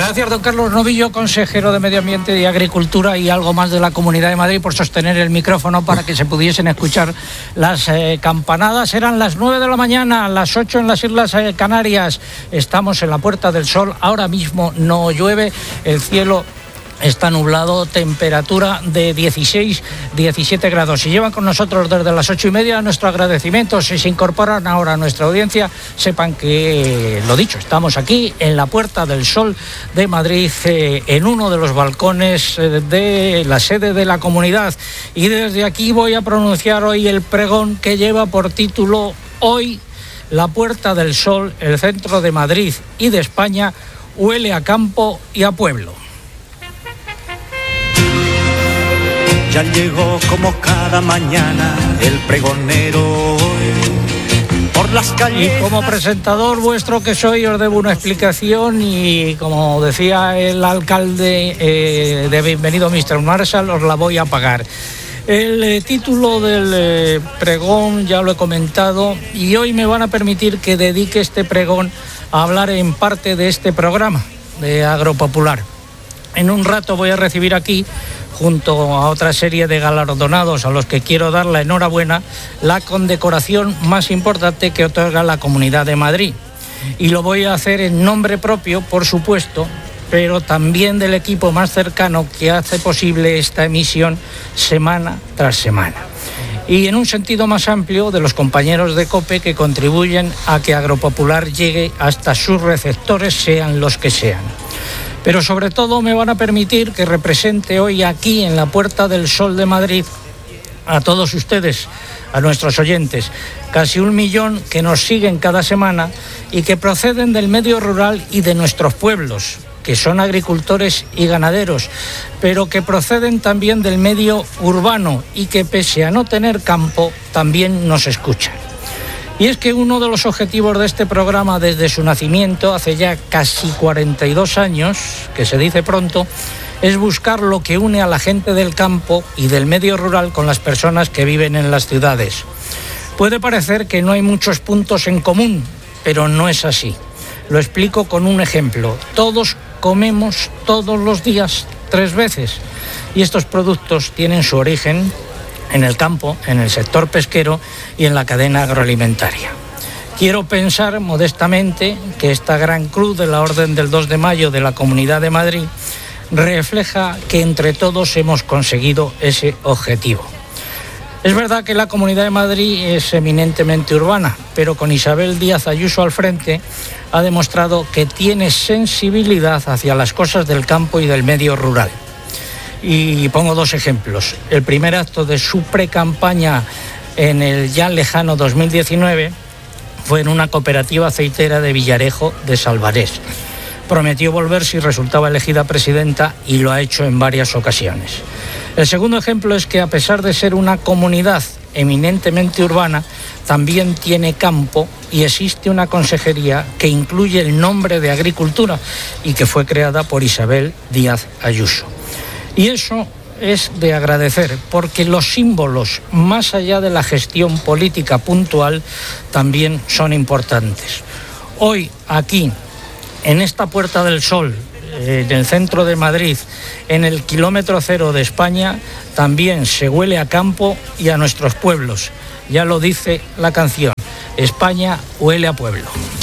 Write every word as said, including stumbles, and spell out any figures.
Gracias, don Carlos Novillo, consejero de Medio Ambiente y Agricultura y algo más de la Comunidad de Madrid, por sostener el micrófono para que se pudiesen escuchar las eh, campanadas. Eran las nueve de la mañana, las ocho en las Islas eh, Canarias. Estamos en la Puerta del Sol. Ahora mismo no llueve, el cielo está nublado, temperatura de dieciséis, diecisiete grados. Si llevan con nosotros desde las ocho y media, nuestro agradecimiento. Si se incorporan ahora a nuestra audiencia, sepan que, lo dicho, estamos aquí en la Puerta del Sol de Madrid, eh, en uno de los balcones eh, de la sede de la comunidad. Y desde aquí voy a pronunciar hoy el pregón que lleva por título: Hoy la Puerta del Sol, el centro de Madrid y de España, huele a campo y a pueblo. Ya llegó como cada mañana el pregonero por las calles. Y como presentador vuestro que soy, os debo una explicación y, como decía el alcalde eh, de Bienvenido mister Marshall, os la voy a pagar. El eh, título del eh, pregón ya lo he comentado y hoy me van a permitir que dedique este pregón a hablar en parte de este programa de Agropopular. En un rato voy a recibir aquí, junto a otra serie de galardonados a los que quiero dar la enhorabuena, la condecoración más importante que otorga la Comunidad de Madrid. Y lo voy a hacer en nombre propio, por supuesto, pero también del equipo más cercano que hace posible esta emisión semana tras semana. Y en un sentido más amplio, de los compañeros de COPE que contribuyen a que Agropopular llegue hasta sus receptores, sean los que sean. Pero sobre todo me van a permitir que represente hoy aquí en la Puerta del Sol de Madrid a todos ustedes, a nuestros oyentes, casi un millón que nos siguen cada semana y que proceden del medio rural y de nuestros pueblos, que son agricultores y ganaderos, pero que proceden también del medio urbano y que, pese a no tener campo, también nos escuchan. Y es que uno de los objetivos de este programa desde su nacimiento, hace ya casi cuarenta y dos años, que se dice pronto, es buscar lo que une a la gente del campo y del medio rural con las personas que viven en las ciudades. Puede parecer que no hay muchos puntos en común, pero no es así. Lo explico con un ejemplo. Todos comemos todos los días tres veces y estos productos tienen su origen en el campo, en el sector pesquero y en la cadena agroalimentaria. Quiero pensar modestamente que esta gran cruz de la Orden del dos de mayo de la Comunidad de Madrid refleja que entre todos hemos conseguido ese objetivo. Es verdad que la Comunidad de Madrid es eminentemente urbana, pero con Isabel Díaz Ayuso al frente ha demostrado que tiene sensibilidad hacia las cosas del campo y del medio rural. Y pongo dos ejemplos. El primer acto de su precampaña en el ya lejano dos mil diecinueve fue en una cooperativa aceitera de Villarejo de Salvarés. Prometió volver si resultaba elegida presidenta y lo ha hecho en varias ocasiones. El segundo ejemplo es que, a pesar de ser una comunidad eminentemente urbana, también tiene campo y existe una consejería que incluye el nombre de Agricultura y que fue creada por Isabel Díaz Ayuso. Y eso es de agradecer, porque los símbolos, más allá de la gestión política puntual, también son importantes. Hoy, aquí, en esta Puerta del Sol, en el centro de Madrid, en el kilómetro cero de España, también se huele a campo y a nuestros pueblos. Ya lo dice la canción: España huele a pueblo.